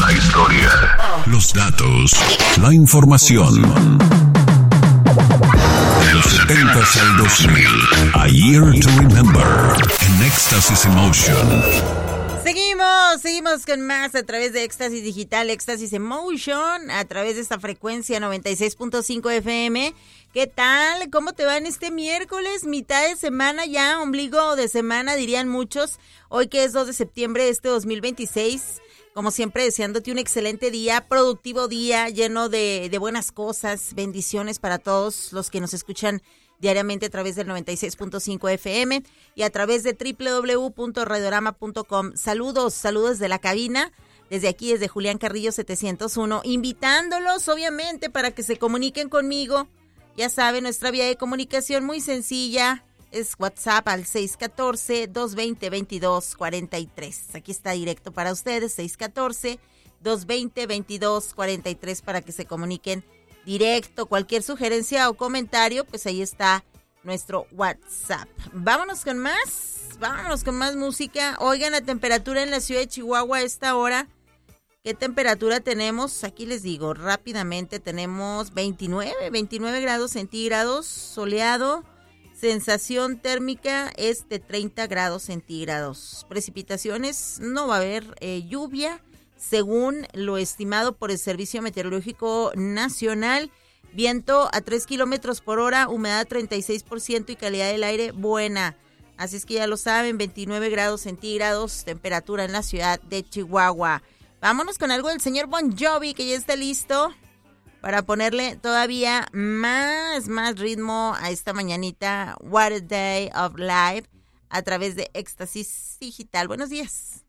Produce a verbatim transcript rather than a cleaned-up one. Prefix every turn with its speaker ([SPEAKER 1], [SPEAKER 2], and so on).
[SPEAKER 1] La historia, los datos, la información. De los setentas al dos mil, A Year to Remember, en Éxtasis Emotion.
[SPEAKER 2] Seguimos, seguimos con más a través de Éxtasis Digital, Éxtasis Emotion, a través de esta frecuencia noventa y seis punto cinco F M. ¿Qué tal? ¿Cómo te va en este miércoles? Mitad de semana ya, ombligo de semana, dirían muchos. Hoy que es dos de septiembre de este dos mil veintiséis. Como siempre, deseándote un excelente día, productivo día, lleno de, de buenas cosas, bendiciones para todos los que nos escuchan diariamente a través del noventa y seis punto cinco F M y a través de doble u doble u doble u punto radiorama punto com. Saludos, saludos de la cabina, desde aquí, desde Julián Carrillo setecientos uno, invitándolos obviamente para que se comuniquen conmigo. Ya saben, nuestra vía de comunicación muy sencilla, es WhatsApp al seis uno cuatro, dos dos cero, veintidós cuarenta y tres. Aquí está directo para ustedes, seis uno cuatro, dos dos cero, veintidós cuarenta y tres, para que se comuniquen directo. Cualquier sugerencia o comentario, pues ahí está nuestro WhatsApp. Vámonos con más, vámonos con más música. Oigan, la temperatura en la ciudad de Chihuahua a esta hora. ¿Qué temperatura tenemos? Aquí les digo rápidamente, tenemos veintinueve, veintinueve grados centígrados, soleado. Sensación térmica es de treinta grados centígrados. Precipitaciones, no va a haber eh, lluvia, según lo estimado por el Servicio Meteorológico Nacional. Viento a tres kilómetros por hora, humedad treinta y seis por ciento y calidad del aire buena. Así es que ya lo saben, veintinueve grados centígrados, temperatura en la ciudad de Chihuahua. Vámonos con algo del señor Bon Jovi, que ya está listo para ponerle todavía más, más ritmo a esta mañanita. What a Day of Life, a través de Éxtasis Digital. Buenos días.